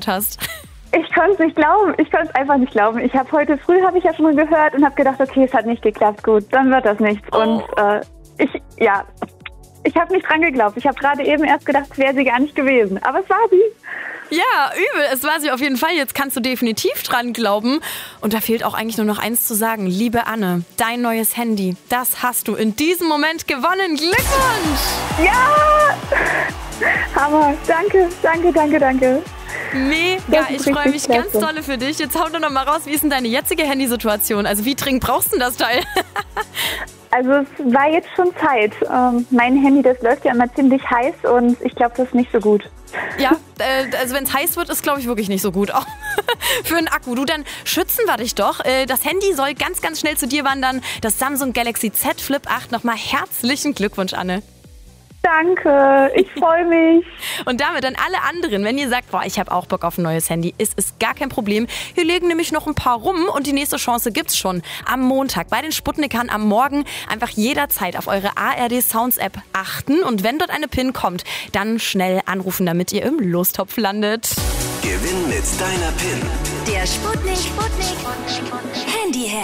gesagt hast. Ich konnte es nicht glauben. Ich konnte es einfach nicht glauben. Heute früh habe ich ja schon gehört und habe gedacht, okay, es hat nicht geklappt. Gut, dann wird das nichts. Oh. Und ich habe nicht dran geglaubt. Ich habe gerade eben erst gedacht, es wäre sie gar nicht gewesen. Aber es war sie. Ja, übel. Es war sie auf jeden Fall. Jetzt kannst du definitiv dran glauben. Und da fehlt auch eigentlich nur noch eins zu sagen. Liebe Anne, dein neues Handy, das hast du in diesem Moment gewonnen. Glückwunsch! Ja! Hammer. Danke. Mega, ich freue mich ganz klasse. dolle für dich. Jetzt hau doch noch mal raus, wie ist denn deine jetzige Handysituation? Also wie dringend brauchst du denn das Teil? Also es war jetzt schon Zeit. Mein Handy, das läuft ja immer ziemlich heiß und ich glaube, das ist nicht so gut. Ja, also wenn es heiß wird, ist glaube ich wirklich nicht so gut. Auch für einen Akku. Du, dann schützen wir dich doch. Das Handy soll ganz, ganz schnell zu dir wandern. Das Samsung Galaxy Z Flip 8. Nochmal herzlichen Glückwunsch, Anne. Danke, ich freue mich. Und damit an alle anderen, wenn ihr sagt, boah, ich habe auch Bock auf ein neues Handy, ist gar kein Problem. Hier liegen nämlich noch ein paar rum und die nächste Chance gibt's schon am Montag bei den Sputnikern am Morgen. Einfach jederzeit auf eure ARD Sounds App achten und wenn dort eine PIN kommt, dann schnell anrufen, damit ihr im Lostopf landet. Gewinn mit deiner PIN. Der Sputnik Handyherd.